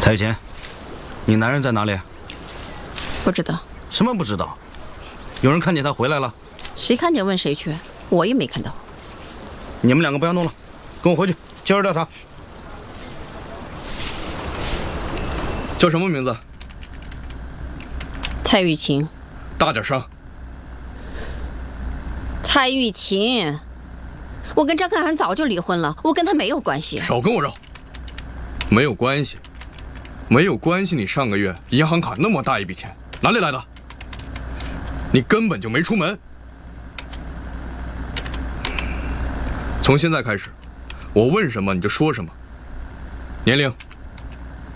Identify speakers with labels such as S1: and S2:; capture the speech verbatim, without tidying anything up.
S1: 蔡雨晴，你男人在哪里？
S2: 不知道。
S1: 什么不知道？有人看见他回来了。
S2: 谁看见问谁去？我也没看到。
S1: 你们两个不要弄了，跟我回去接着调查。叫什么名字？
S2: 蔡雨晴。
S1: 大点声。
S2: 蔡雨晴，我跟张可涵早就离婚了，我跟他没有关系。
S3: 少跟我绕。没有关系，没有关系。你上个月银行卡那么大一笔钱，哪里来的？你根本就没出门。从现在开始，我问什么你就说什么。年龄。